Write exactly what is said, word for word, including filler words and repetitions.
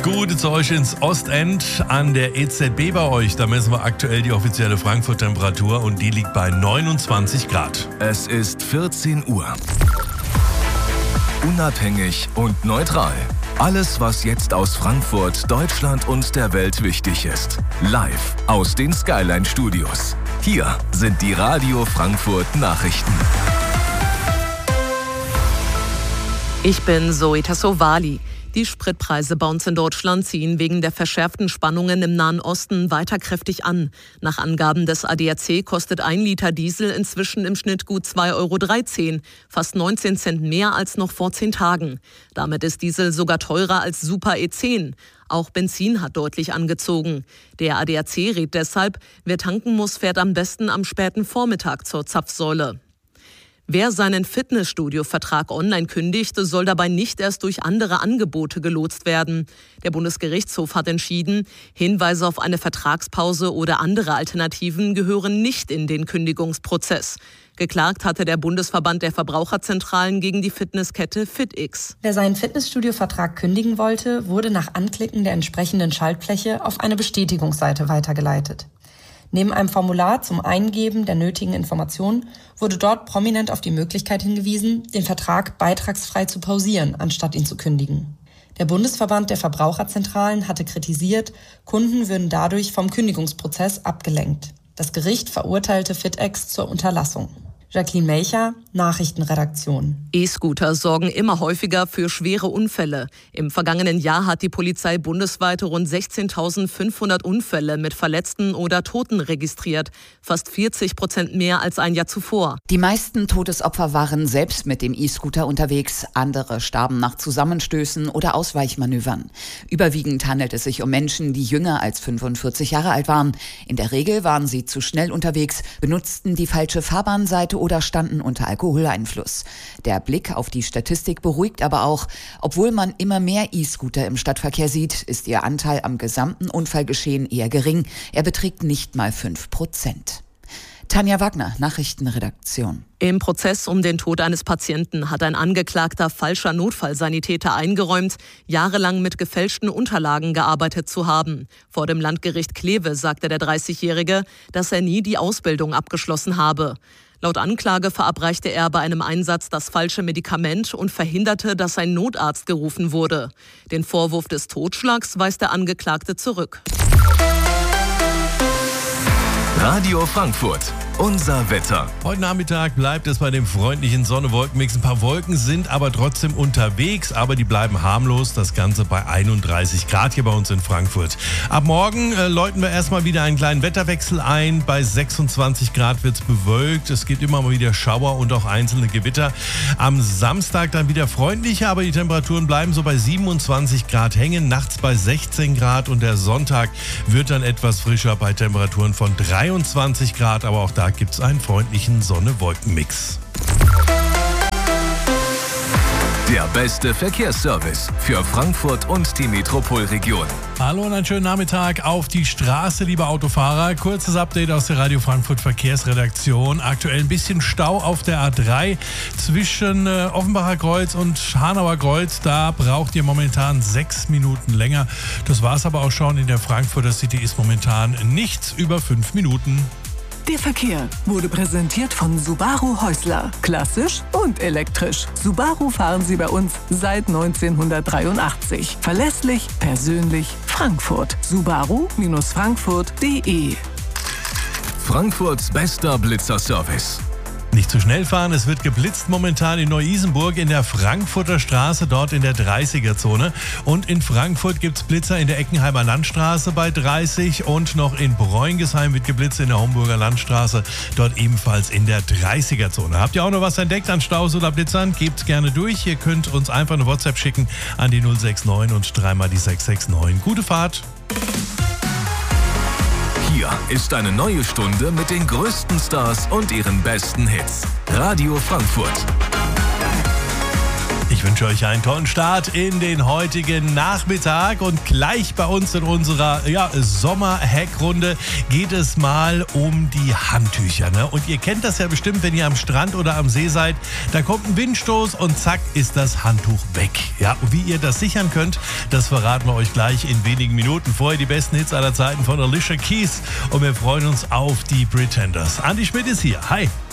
Gute zu euch ins Ostend an der E Z B bei euch. Da messen wir aktuell die offizielle Frankfurt-Temperatur und die liegt bei neunundzwanzig Grad. Es ist vierzehn Uhr. Unabhängig und neutral. Alles, was jetzt aus Frankfurt, Deutschland und der Welt wichtig ist. Live aus den Skyline-Studios. Hier sind die Radio Frankfurt Nachrichten. Ich bin Zoe Tassovali. Die Spritpreise bei uns in Deutschland ziehen wegen der verschärften Spannungen im Nahen Osten weiter kräftig an. Nach Angaben des A D A C kostet ein Liter Diesel inzwischen im Schnitt gut zwei Euro dreizehn, fast neunzehn Cent mehr als noch vor zehn Tagen. Damit ist Diesel sogar teurer als Super E zehn. Auch Benzin hat deutlich angezogen. Der A D A C rät deshalb, wer tanken muss, fährt am besten am späten Vormittag zur Zapfsäule. Wer seinen Fitnessstudio-Vertrag online kündigt, soll dabei nicht erst durch andere Angebote gelotst werden. Der Bundesgerichtshof hat entschieden, Hinweise auf eine Vertragspause oder andere Alternativen gehören nicht in den Kündigungsprozess. Geklagt hatte der Bundesverband der Verbraucherzentralen gegen die Fitnesskette FitX. Wer seinen Fitnessstudio-Vertrag kündigen wollte, wurde nach Anklicken der entsprechenden Schaltfläche auf eine Bestätigungsseite weitergeleitet. Neben einem Formular zum Eingeben der nötigen Informationen wurde dort prominent auf die Möglichkeit hingewiesen, den Vertrag beitragsfrei zu pausieren, anstatt ihn zu kündigen. Der Bundesverband der Verbraucherzentralen hatte kritisiert, Kunden würden dadurch vom Kündigungsprozess abgelenkt. Das Gericht verurteilte FitX zur Unterlassung. Jacqueline Melcher, Nachrichtenredaktion. E-Scooter sorgen immer häufiger für schwere Unfälle. Im vergangenen Jahr hat die Polizei bundesweit rund sechzehntausendfünfhundert Unfälle mit Verletzten oder Toten registriert. Fast vierzig Prozent mehr als ein Jahr zuvor. Die meisten Todesopfer waren selbst mit dem E-Scooter unterwegs. Andere starben nach Zusammenstößen oder Ausweichmanövern. Überwiegend handelt es sich um Menschen, die jünger als fünfundvierzig Jahre alt waren. In der Regel waren sie zu schnell unterwegs, benutzten die falsche Fahrbahnseite oder standen unter Alkoholeinfluss. Der Blick auf die Statistik beruhigt aber auch. Obwohl man immer mehr E-Scooter im Stadtverkehr sieht, ist ihr Anteil am gesamten Unfallgeschehen eher gering. Er beträgt nicht mal fünf Prozent. Tanja Wagner, Nachrichtenredaktion. Im Prozess um den Tod eines Patienten hat ein Angeklagter falscher Notfallsanitäter eingeräumt, jahrelang mit gefälschten Unterlagen gearbeitet zu haben. Vor dem Landgericht Kleve sagte der dreißigjährige, dass er nie die Ausbildung abgeschlossen habe. Laut Anklage verabreichte er bei einem Einsatz das falsche Medikament und verhinderte, dass ein Notarzt gerufen wurde. Den Vorwurf des Totschlags weist der Angeklagte zurück. Radio Frankfurt, unser Wetter. Heute Nachmittag bleibt es bei dem freundlichen Sonne-Wolken-Mix. Ein paar Wolken sind aber trotzdem unterwegs, aber die bleiben harmlos. Das Ganze bei einunddreißig Grad hier bei uns in Frankfurt. Ab morgen äh, läuten wir erstmal wieder einen kleinen Wetterwechsel ein. Bei sechsundzwanzig Grad wird es bewölkt. Es gibt immer mal wieder Schauer und auch einzelne Gewitter. Am Samstag dann wieder freundlicher, aber die Temperaturen bleiben so bei siebenundzwanzig Grad hängen. Nachts bei sechzehn Grad und der Sonntag wird dann etwas frischer bei Temperaturen von dreiundzwanzig Grad. Aber auch da gibt es einen freundlichen Sonne-Wolken-Mix. Der beste Verkehrsservice für Frankfurt und die Metropolregion. Hallo und einen schönen Nachmittag auf die Straße, liebe Autofahrer. Kurzes Update aus der Radio Frankfurt Verkehrsredaktion. Aktuell ein bisschen Stau auf der A drei zwischen äh, Offenbacher Kreuz und Hanauer Kreuz. Da braucht ihr momentan sechs Minuten länger. Das war's aber auch schon. In der Frankfurter City ist momentan nichts über fünf Minuten. Der Verkehr wurde präsentiert von Subaru Häusler. Klassisch und elektrisch. Subaru fahren Sie bei uns seit neunzehnhundertdreiundachtzig. Verlässlich, persönlich, Frankfurt. Subaru Frankfurt punkt de. Frankfurts bester Blitzerservice. Nicht zu schnell fahren, es wird geblitzt momentan in Neu-Isenburg in der Frankfurter Straße, dort in der dreißiger-Zone. Und in Frankfurt gibt es Blitzer in der Eckenheimer Landstraße bei dreißig und noch in Bräungesheim wird geblitzt in der Homburger Landstraße, dort ebenfalls in der dreißiger-Zone. Habt ihr auch noch was entdeckt an Staus oder Blitzern? Gebt's gerne durch. Ihr könnt uns einfach eine WhatsApp schicken an die null sechs neun und dreimal die sechs sechs neun. Gute Fahrt! Hier ist eine neue Stunde mit den größten Stars und ihren besten Hits. Radio Frankfurt. Ich wünsche euch einen tollen Start in den heutigen Nachmittag und gleich bei uns in unserer ja, Sommer-Hackrunde geht es mal um die Handtücher. Ne? Und ihr kennt das ja bestimmt, wenn ihr am Strand oder am See seid, da kommt ein Windstoß und zack ist das Handtuch weg. Ja, und wie ihr das sichern könnt, das verraten wir euch gleich in wenigen Minuten. Vorher die besten Hits aller Zeiten von Alicia Keys und wir freuen uns auf die Pretenders. Andi Schmidt ist hier. Hi.